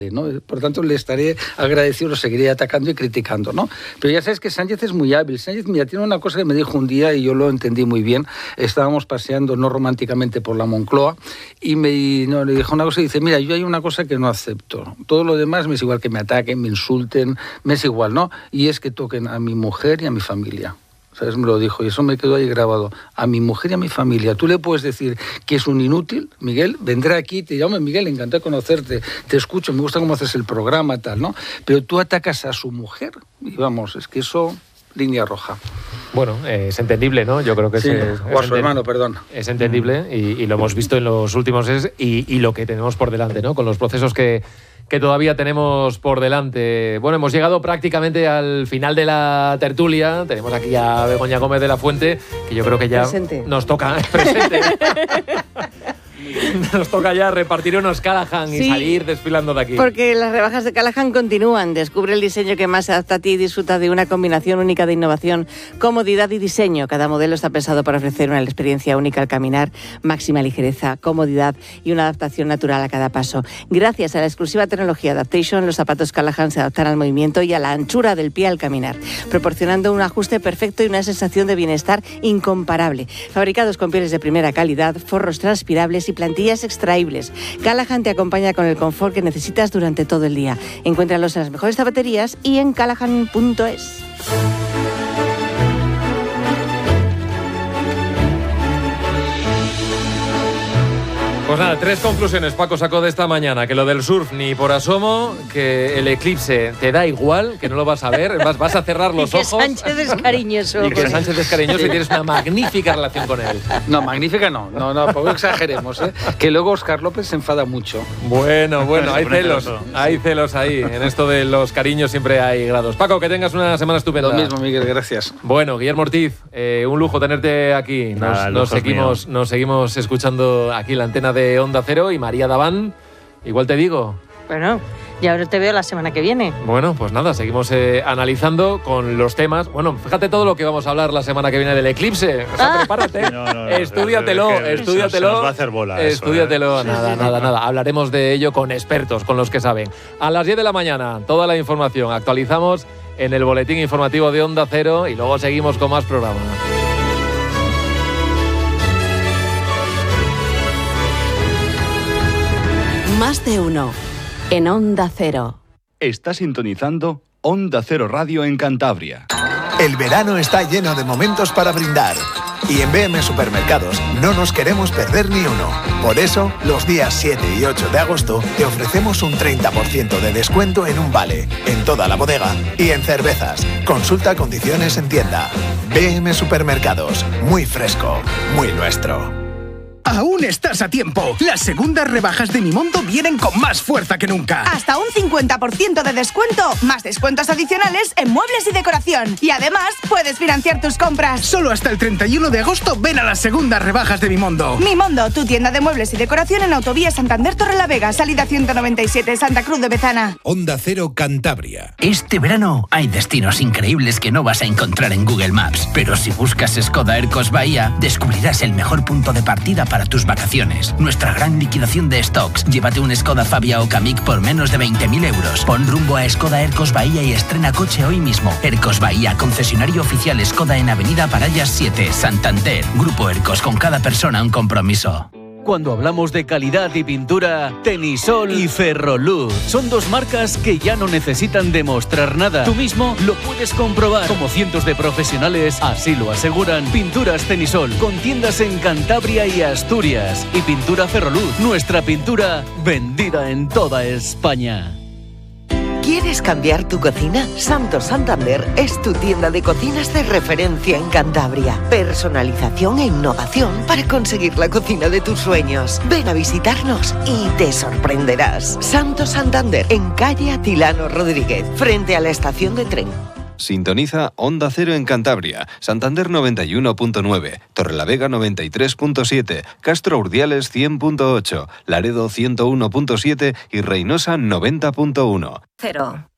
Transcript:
¿no? Por tanto, le estaré agradecido, lo seguiré atacando y criticando, ¿no? Pero ya sabes que Sánchez es muy hábil. Sánchez, mira, tiene una cosa que me dijo un día y yo lo entendí muy bien. Estábamos paseando, no románticamente, por la Moncloa y le dijo una cosa y dice, mira, yo hay una cosa que no acepto. Todo lo demás me es igual que me ataquen, me insulten, me es igual, ¿no? Y es que toquen a mi mujer y a mi familia. ¿Sabes? Me lo dijo y eso me quedó ahí grabado. A mi mujer y a mi familia. Tú le puedes decir que es un inútil, Miguel, vendrá aquí y te dirá, hombre, Miguel, encantado de conocerte, te escucho, me gusta cómo haces el programa, tal, ¿no? Pero tú atacas a su mujer y vamos, es que eso, línea roja. Bueno, es entendible, ¿no? Yo creo que sí, o a su hermano, perdón. Es entendible y lo hemos visto en los últimos meses y lo que tenemos por delante, ¿no? Con los procesos que todavía tenemos por delante. Bueno, hemos llegado prácticamente al final de la tertulia. Tenemos aquí a Begoña Gómez de la Fuente, que yo creo que ya presente. Nos toca presente. Nos toca ya repartir unos Callahan y salir desfilando de aquí. Porque las rebajas de Callahan continúan. Descubre el diseño que más se adapta a ti y disfruta de una combinación única de innovación, comodidad y diseño. Cada modelo está pensado para ofrecer una experiencia única al caminar, máxima ligereza, comodidad y una adaptación natural a cada paso. Gracias a la exclusiva tecnología Adaptation, los zapatos Callahan se adaptan al movimiento y a la anchura del pie al caminar, proporcionando un ajuste perfecto y una sensación de bienestar incomparable. Fabricados con pieles de primera calidad, forros transpirables y plantillas extraíbles. Callahan te acompaña con el confort que necesitas durante todo el día. Encuéntralos en las mejores zapaterías y en callahan.es. Pues nada, 3 conclusiones Paco sacó de esta mañana. Que lo del surf ni por asomo, que el eclipse te da igual, que no lo vas a ver, vas a cerrar los ojos. Y que Sánchez es cariñoso. Y que Sánchez es cariñoso y tienes una magnífica relación con él. No, magnífica no, poco exageremos, ¿eh? Que luego Óscar López se enfada mucho. Bueno, hay celos ahí. En esto de los cariños siempre hay grados. Paco, que tengas una semana estupenda. Lo mismo, Miguel, gracias. Bueno, Guillermo Ortiz, un lujo tenerte aquí. Nos seguimos escuchando aquí en la antena de Onda Cero. Y María Daván, igual te digo. Bueno, ya ahora te veo la semana que viene. Bueno, pues nada, seguimos analizando con los temas. Bueno, fíjate todo lo que vamos a hablar la semana que viene del eclipse. O sea, prepárate. Estúdiatelo. Se nos va a hacer bola. Estúdiatelo. Nada. Hablaremos de ello con expertos, con los que saben. A las 10 de la mañana, toda la información. Actualizamos en el boletín informativo de Onda Cero y luego seguimos con más programas. Más de uno en Onda Cero. Está sintonizando Onda Cero Radio en Cantabria. El verano está lleno de momentos para brindar. Y en BM Supermercados no nos queremos perder ni uno. Por eso, los días 7 y 8 de agosto te ofrecemos un 30% de descuento en un vale, en toda la bodega y en cervezas. Consulta condiciones en tienda. BM Supermercados, muy fresco, muy nuestro. Aún estás a tiempo. Las segundas rebajas de Mimondo vienen con más fuerza que nunca. Hasta un 50% de descuento, más descuentos adicionales en muebles y decoración. Y además, puedes financiar tus compras. Solo hasta el 31 de agosto ven a las segundas rebajas de Mimondo. Mimondo, tu tienda de muebles y decoración en Autovía Santander Torrelavega, salida 197, Santa Cruz de Bezana. Onda Cero Cantabria. Este verano hay destinos increíbles que no vas a encontrar en Google Maps. Pero si buscas Skoda Ercos Bahía, descubrirás el mejor punto de partida para tus vacaciones. Nuestra gran liquidación de stocks. Llévate un Skoda Fabia o Kamiq por menos de 20.000 euros. Pon rumbo a Skoda Ercos Bahía y estrena coche hoy mismo. Ercos Bahía, concesionario oficial Skoda en Avenida Parallas 7, Santander. Grupo Ercos, con cada persona un compromiso. Cuando hablamos de calidad y pintura, Tenisol y Ferroluz son dos marcas que ya no necesitan demostrar nada. Tú mismo lo puedes comprobar. Como cientos de profesionales así lo aseguran. Pinturas Tenisol, con tiendas en Cantabria y Asturias. Y pintura Ferroluz, nuestra pintura vendida en toda España. ¿Quieres cambiar tu cocina? Santos Santander es tu tienda de cocinas de referencia en Cantabria. Personalización e innovación para conseguir la cocina de tus sueños. Ven a visitarnos y te sorprenderás. Santos Santander, en calle Atilano Rodríguez, frente a la estación de tren. Sintoniza Onda Cero en Cantabria, Santander 91.9, Torrelavega 93.7, Castro Urdiales 100.8, Laredo 101.7 y Reynosa 90.1. Cero.